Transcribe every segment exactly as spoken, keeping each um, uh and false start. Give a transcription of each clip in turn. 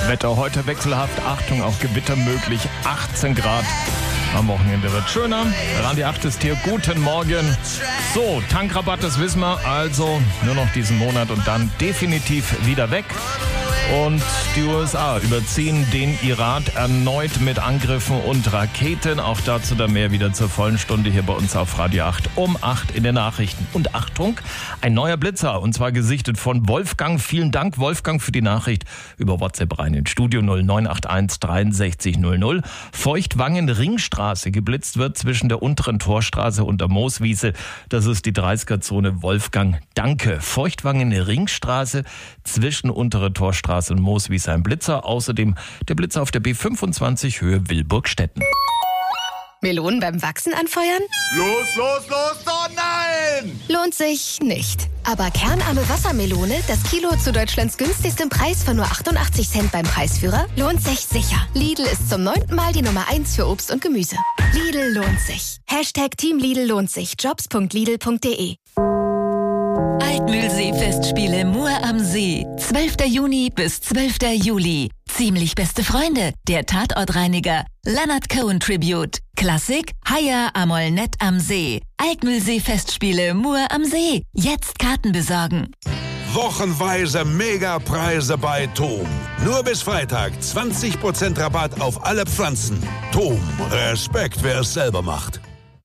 Wetter heute wechselhaft, Achtung, auch Gewitter möglich, achtzehn Grad. Am Wochenende wird schöner. Radio acht ist hier, guten Morgen. So, Tankrabatt, das wissen wir, also nur noch diesen Monat und dann definitiv wieder weg. Und die U S A überziehen den Irak erneut mit Angriffen und Raketen. Auch dazu dann mehr wieder zur vollen Stunde hier bei uns auf Radio acht um acht in den Nachrichten. Und Achtung, ein neuer Blitzer, und zwar gesichtet von Wolfgang. Vielen Dank, Wolfgang, für die Nachricht über WhatsApp rein ins Studio null neun acht eins dreiundsechzig null null. Feuchtwangen-Ringstraße geblitzt wird zwischen der unteren Torstraße und der Mooswiese. Das ist die dreißiger-Zone. Wolfgang, danke. Feuchtwangen-Ringstraße zwischen untere Torstraße und Mooswiese ein Blitzer. Außerdem der Blitzer auf der B fünfundzwanzig Höhe Wilburg-Stetten. Melonen beim Wachsen anfeuern? Los, los, los, oh nein! Lohnt sich nicht. Aber kernarme Wassermelone, das Kilo zu Deutschlands günstigstem Preis von nur achtundachtzig Cent beim Preisführer, lohnt sich sicher. Lidl ist zum neunten Mal die Nummer eins für Obst und Gemüse. Lidl lohnt sich. Hashtag Team Lidl lohnt sich. jobs punkt lidl punkt de. Altmühlsee-Festspiele Mur am See. zwölfter Juni bis zwölfter Juli. Ziemlich beste Freunde, der Tatortreiniger, Leonard Cohen Tribute, Klassik, Haya Amol Nett am See. Altmühlsee-Festspiele Mur am See. Jetzt Karten besorgen. Wochenweise Megapreise bei Tom. Nur bis Freitag zwanzig Prozent Rabatt auf alle Pflanzen. Tom, Respekt, wer es selber macht.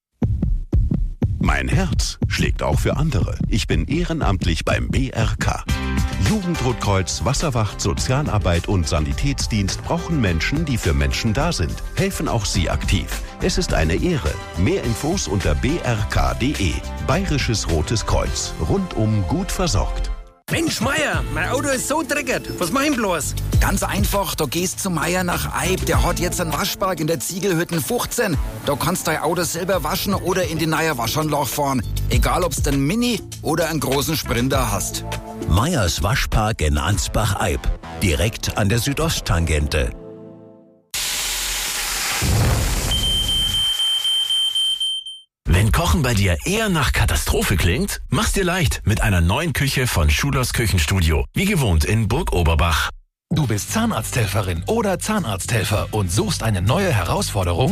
Mein Herz schlägt auch für andere. Ich bin ehrenamtlich beim B R K. Jugendrotkreuz, Wasserwacht, Sozialarbeit und Sanitätsdienst brauchen Menschen, die für Menschen da sind. Helfen auch Sie aktiv. Es ist eine Ehre. Mehr Infos unter b r k punkt d e. Bayerisches Rotes Kreuz. Rundum gut versorgt. Mensch, Meier, mein Auto ist so dreckig. Was mach ich bloß? Ganz einfach, da gehst zu Meier nach Eib. Der hat jetzt einen Waschpark in der Ziegelhütten fünfzehn. Da kannst du dein Auto selber waschen oder in die neue Waschanlage fahren. Egal, ob's den Mini oder einen großen Sprinter hast. Meyers Waschpark in Ansbach-Eib. Direkt an der Südosttangente. Wenn Kochen bei dir eher nach Katastrophe klingt, mach's dir leicht mit einer neuen Küche von Schulers Küchenstudio. Wie gewohnt in Burg Oberbach. Du bist Zahnarzthelferin oder Zahnarzthelfer und suchst eine neue Herausforderung?